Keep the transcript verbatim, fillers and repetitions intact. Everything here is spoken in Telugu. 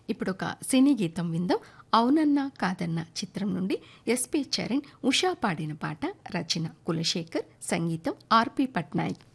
ఇప్పుడొక సినీ గీతం విందాం. 'అవునన్నా కాదన్నా' చిత్రం నుండి ఎస్పి చరణ్, ఉషా పాడిన పాట. రచన కులశేఖర్, సంగీతం ఆర్పి పట్నాయక్.